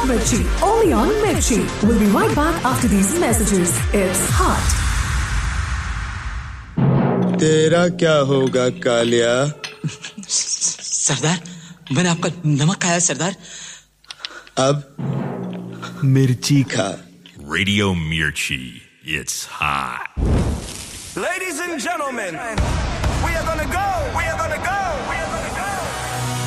Hot Mirchi, only on Mirchi. We'll be right back after these messages. It's hot. तेरा क्या होगा कालिया? सरदार, मैंने आपका नमक खाया सरदार. अब मिर्ची खा. Radio Mirchi, it's hot. Ladies and gentlemen, we are gonna go.